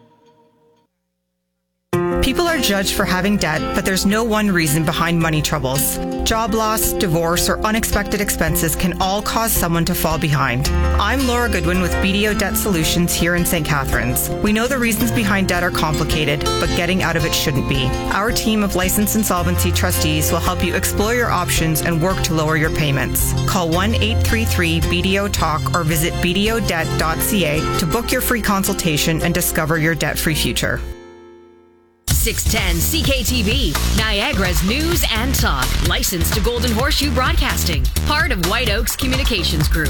People are judged for having debt, but there's no one reason behind money troubles. Job loss, divorce, or unexpected expenses can all cause someone to fall behind. I'm Laura Goodwin with BDO Debt Solutions here in St. Catharines. We know the reasons behind debt are complicated, but getting out of it shouldn't be. Our team of licensed insolvency trustees will help you explore your options and work to lower your payments. Call 1-833-BDO-TALK or visit bdodebt.ca to book your free consultation and discover your debt-free future. 610 CKTV, Niagara's news and talk. Licensed to Golden Horseshoe Broadcasting. Part of White Oaks Communications Group.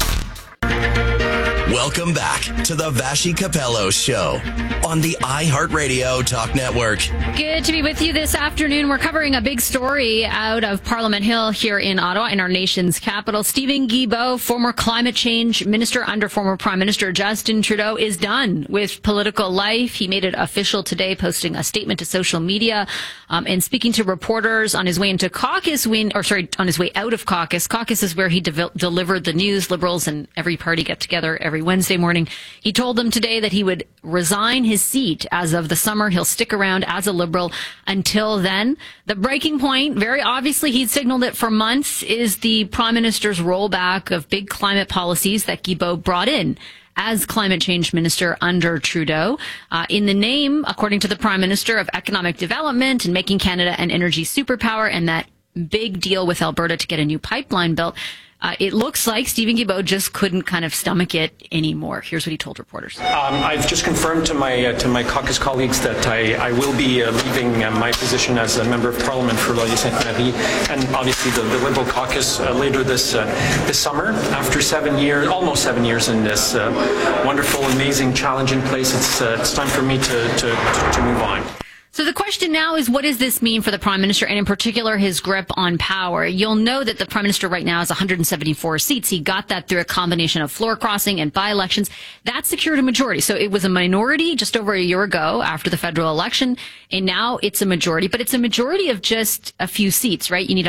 Welcome back to the Vashi Capello Show on the iHeartRadio Talk Network. Good to be with you this afternoon. We're covering a big story out of Parliament Hill here in Ottawa, in our nation's capital. Steven Guilbeault, former climate change minister under former Prime Minister Justin Trudeau, is done with political life. He made it official today, posting a statement to social media and speaking to reporters on his way into caucus on his way out of caucus. Caucus is where he delivered the news. Liberals and every party get together every Wednesday morning. He told them today that he would resign his seat as of the summer. He'll stick around as a Liberal until then. The breaking point, very obviously, he'd signaled it for months, is the Prime Minister's rollback of big climate policies that Guilbeault brought in as climate change minister under Trudeau, in the name, according to the Prime Minister, of economic development and making Canada an energy superpower, and that big deal with Alberta to get a new pipeline built. it looks like Steven Guilbeault just couldn't kind of stomach it anymore. Here's what he told reporters. I've just confirmed to my caucus colleagues that I will be leaving my position as a member of Parliament for Laurier-Sainte-Marie, and obviously the Liberal caucus later this summer. After almost 7 years in this wonderful, amazing, challenging place, it's time for me to move on. So the question now is, what does this mean for the Prime Minister, and in particular his grip on power? You'll know that the Prime Minister right now has 174 seats. He got that through a combination of floor crossing and by-elections. That secured a majority. So it was a minority just over a year ago after the federal election, and now it's a majority. But it's a majority of just a few seats, right? You need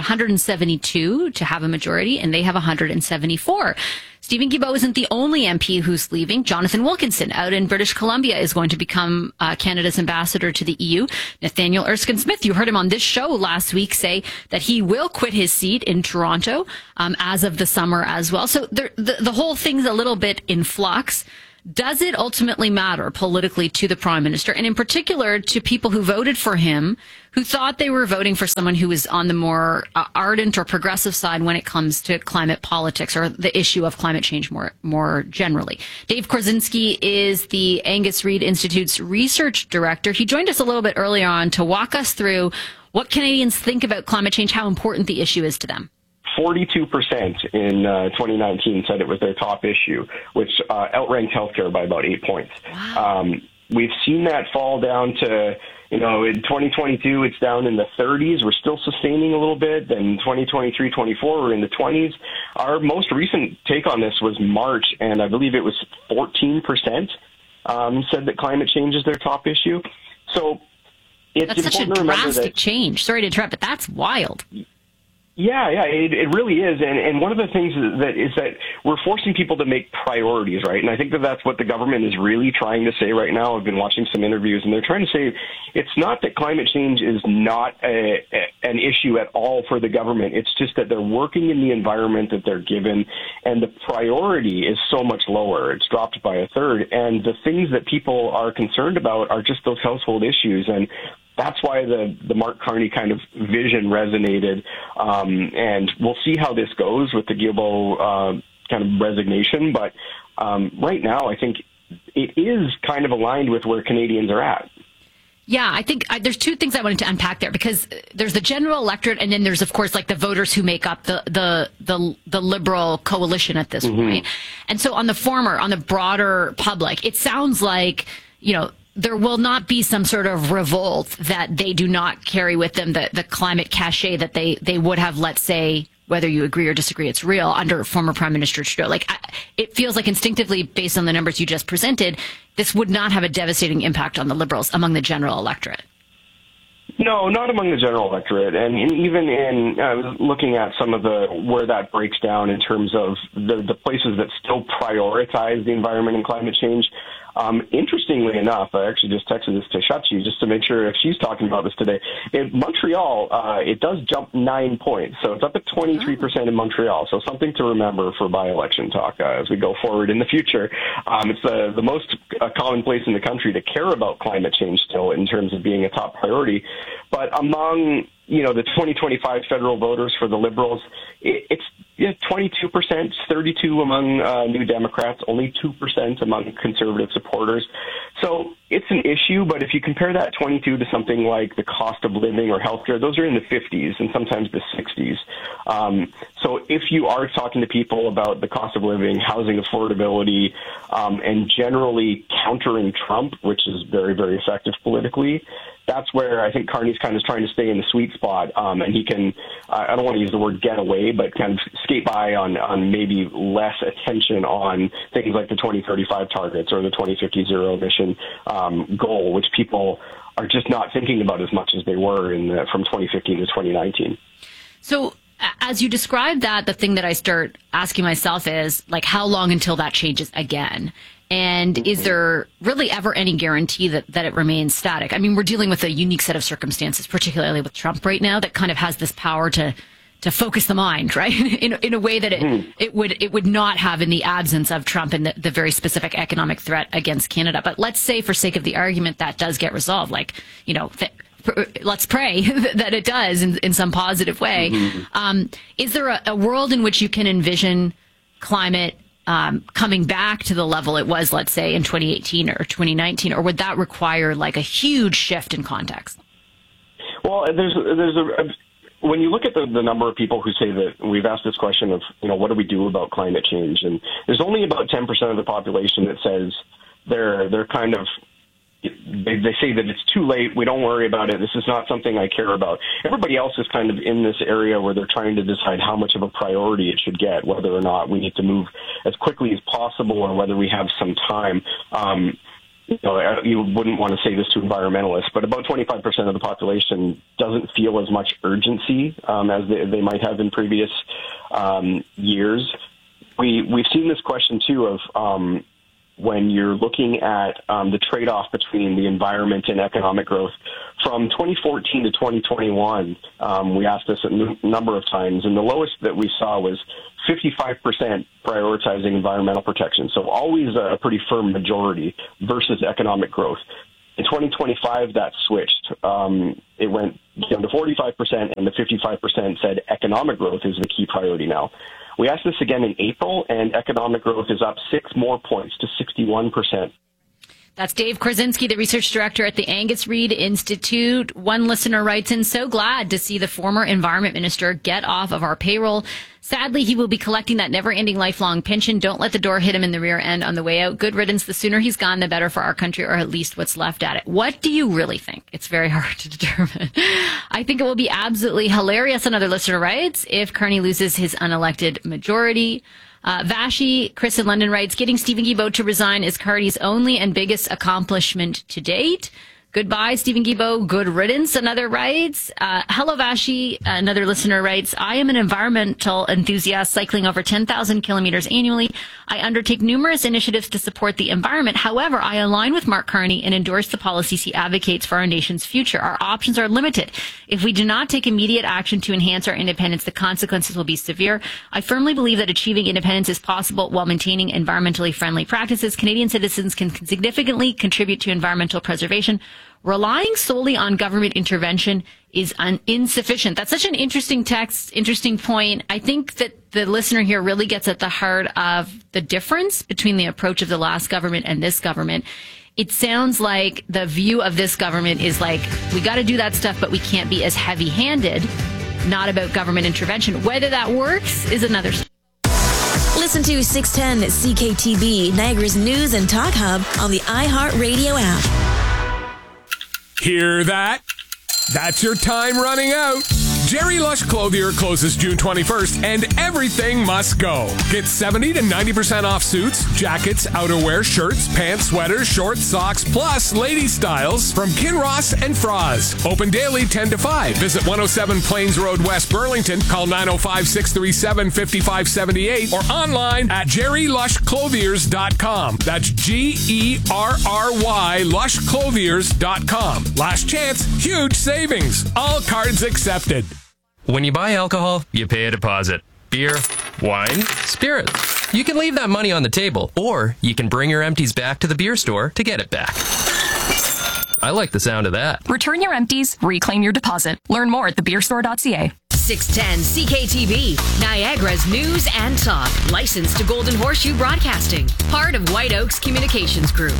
172 to have a majority, and they have 174. Steven Guilbeault isn't the only MP who's leaving. Jonathan Wilkinson out in British Columbia is going to become Canada's ambassador to the EU. Nathaniel Erskine-Smith, you heard him on this show last week say that he will quit his seat in Toronto as of the summer as well. So the whole thing's a little bit in flux. Does it ultimately matter politically to the Prime Minister, and in particular to people who voted for him, who thought they were voting for someone who was on the more ardent or progressive side when it comes to climate politics or the issue of climate change more generally? Dave Korzinski is the Angus Reid Institute's research director. He joined us a little bit earlier on to walk us through what Canadians think about climate change, how important the issue is to them. 42% in 2019 said it was their top issue, which outranked healthcare by about 8 points. Wow. We've seen that fall down to, in 2022, it's down in the 30s. We're still sustaining a little bit. Then 2023, 24, we're in the 20s. Our most recent take on this was March, and I believe it was 14% said that climate change is their top issue. So it's that's such a drastic change. Sorry to interrupt, but that's wild. Yeah, it really is. And one of the things that we're forcing people to make priorities, right? And I think that's what the government is really trying to say right now. I've been watching some interviews, and they're trying to say it's not that climate change is not an issue at all for the government. It's just that they're working in the environment that they're given, and the priority is so much lower. It's dropped by a third. And the things that people are concerned about are just those household issues. And that's why the Mark Carney kind of vision resonated, and we'll see how this goes with the Guilbeault kind of resignation. But right now, I think it is kind of aligned with where Canadians are at. Yeah, I think there's two things I wanted to unpack there, because there's the general electorate, and then there's, of course, like the voters who make up the Liberal coalition at this point. And so on the former, on the broader public, it sounds like, there will not be some sort of revolt that they do not carry with them the climate cachet that they would have, let's say, whether you agree or disagree, it's real, under former Prime Minister Trudeau. It feels like instinctively, based on the numbers you just presented, this would not have a devastating impact on the Liberals among the general electorate. No, not among the general electorate. And even I was looking at some of where that breaks down in terms of the places that still prioritize the environment and climate change. Interestingly enough, I actually just texted this to Shachi just to make sure if she's talking about this today. In Montreal, it does jump 9 points. So it's up at 23% in Montreal. So something to remember for by-election talk as we go forward in the future. It's the most common place in the country to care about climate change still in terms of being a top priority. But among the 2025 federal voters for the Liberals, it's 22%, 32% among New Democrats, only 2% among conservative supporters. So it's an issue, but if you compare that 22 to something like the cost of living or healthcare, those are in the 50s and sometimes the 60s. So if you are talking to people about the cost of living, housing affordability, and generally countering Trump, which is very, very effective politically, that's where I think Carney's kind of trying to stay in the sweet spot, and he can, I don't want to use the word get away, but kind of skate by on maybe less attention on things like the 2035 targets or the 2050 zero emission goal, which people are just not thinking about as much as they were from 2015 to 2019. So as you describe that, the thing that I start asking myself is, how long until that changes again? And is there really ever any guarantee that it remains static? I mean, we're dealing with a unique set of circumstances, particularly with Trump right now, that kind of has this power to focus the mind, right? in a way that it would not have in the absence of Trump and the very specific economic threat against Canada. But let's say, for sake of the argument, that does get resolved. let's pray that it does in some positive way. Mm-hmm. Is there a world in which you can envision climate coming back to the level it was, let's say, in 2018 or 2019, or would that require like a huge shift in context? Well, when you look at the number of people who say that, we've asked this question of, what do we do about climate change? And there's only about 10% of the population that says they're kind of, they say that it's too late, we don't worry about it, this is not something I care about. Everybody else is kind of in this area where they're trying to decide how much of a priority it should get, whether or not we need to move as quickly as possible or whether we have some time. You wouldn't want to say this to environmentalists, but about 25% of the population doesn't feel as much urgency as they might have in previous years. We've seen this question, too, of when you're looking at the trade-off between the environment and economic growth. From 2014 to 2021, we asked this a number of times, and the lowest that we saw was 55% prioritizing environmental protection, so always a pretty firm majority versus economic growth. In 2025, that switched. It went down to 45%, and the 55% said economic growth is the key priority now. We asked this again in April, and economic growth is up 6 more points to 61%. That's Dave Krasinski, the research director at the Angus Reid Institute. One listener writes in, so glad to see the former environment minister get off of our payroll. Sadly, he will be collecting that never-ending lifelong pension. Don't let the door hit him in the rear end on the way out. Good riddance. The sooner he's gone, the better for our country, or at least what's left at it. What do you really think? It's very hard to determine. I think it will be absolutely hilarious, another listener writes, if Carney loses his unelected majority. Vashi, Chris in London writes, getting Stephen Guilbeault to resign is Carney's only and biggest accomplishment to date. Goodbye, Stephen Guilbeault. Good riddance, another writes. Hello, Vashi, another listener writes, I am an environmental enthusiast cycling over 10,000 kilometers annually. I undertake numerous initiatives to support the environment. However, I align with Mark Carney and endorse the policies he advocates for our nation's future. Our options are limited. If we do not take immediate action to enhance our independence, the consequences will be severe. I firmly believe that achieving independence is possible while maintaining environmentally friendly practices. Canadian citizens can significantly contribute to environmental preservation. Relying solely on government intervention is insufficient. That's such an interesting text, interesting point. I think that the listener here really gets at the heart of the difference between the approach of the last government and this government. It sounds like the view of this government is like, we got to do that stuff, but we can't be as heavy-handed, not about government intervention. Whether that works is another story. Listen to 610 CKTB, Niagara's news and talk hub on the iHeartRadio app. Hear that? That's your time running out. Jerry Lush Clothier closes June 21st, and everything must go. Get 70 to 90% off suits, jackets, outerwear, shirts, pants, sweaters, shorts, socks, plus lady styles from Kinross and Froz. Open daily 10 to 5. Visit 107 Plains Road, West Burlington. Call 905-637-5578 or online at jerrylushclothiers.com. That's Gerry lushclothiers.com. Last chance, huge savings. All cards accepted. When you buy alcohol, you pay a deposit. Beer, wine, spirits. You can leave that money on the table, or you can bring your empties back to the beer store to get it back. I like the sound of that. Return your empties, reclaim your deposit. Learn more at thebeerstore.ca. 610 CKTB, Niagara's news and talk. Licensed to Golden Horseshoe Broadcasting. Part of White Oaks Communications Group.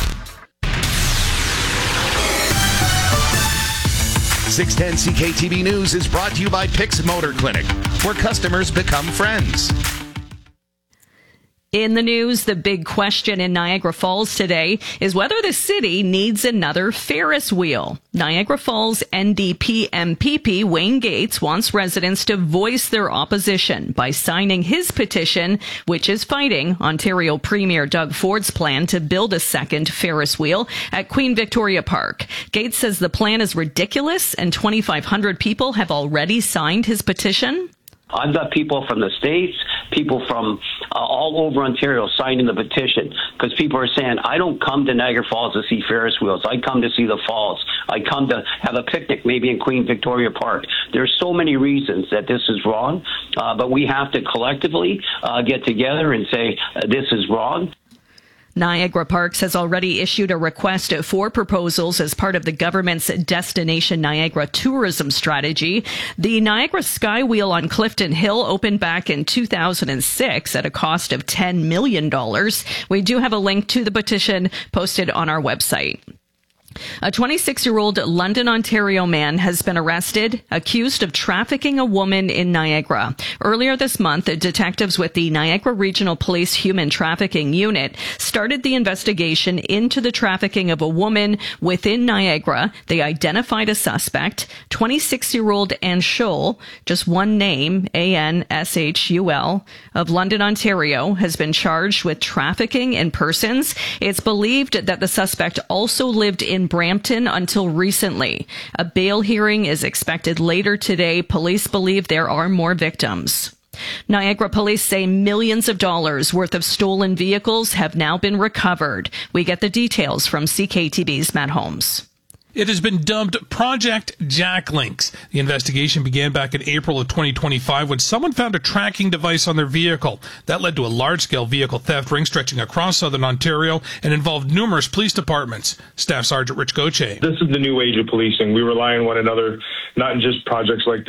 610 CKTB News is brought to you by Pix Motor Clinic, where customers become friends. In the news, the big question in Niagara Falls today is whether the city needs another Ferris wheel. Niagara Falls NDP MPP Wayne Gates wants residents to voice their opposition by signing his petition, which is fighting Ontario Premier Doug Ford's plan to build a second Ferris wheel at Queen Victoria Park. Gates says the plan is ridiculous and 2,500 people have already signed his petition. I've got people from the States, people from all over Ontario signing the petition because people are saying, I don't come to Niagara Falls to see Ferris wheels. I come to see the falls. I come to have a picnic maybe in Queen Victoria Park. There's so many reasons that this is wrong, but we have to collectively get together and say this is wrong. Niagara Parks has already issued a request for proposals as part of the government's Destination Niagara tourism strategy. The Niagara Skywheel on Clifton Hill opened back in 2006 at a cost of $10 million. We do have a link to the petition posted on our website. A 26-year-old London, Ontario man has been arrested, accused of trafficking a woman in Niagara. Earlier this month, detectives with the Niagara Regional Police Human Trafficking Unit started the investigation into the trafficking of a woman within Niagara. They identified a suspect, 26-year-old Anne Scholl, just one name, A-N-S-H-U-L, of London, Ontario, has been charged with trafficking in persons. It's believed that the suspect also lived in Brampton until recently. A bail hearing is expected later today. Police believe there are more victims. Niagara police say millions of dollars worth of stolen vehicles have now been recovered. We get the details from CKTV's Matt Holmes. It has been dubbed Project Jacklinks. The investigation began back in April of 2025 when someone found a tracking device on their vehicle. That led to a large-scale vehicle theft ring stretching across southern Ontario and involved numerous police departments. Staff Sergeant Rich Gauthier. This is the new age of policing. We rely on one another, not in just projects like